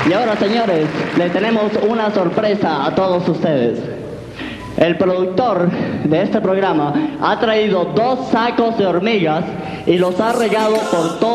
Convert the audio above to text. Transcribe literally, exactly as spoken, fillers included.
Y ahora, señores, le tenemos una sorpresa a todos ustedes. El productor de este programa ha traído dos sacos de hormigas y los ha regado por todo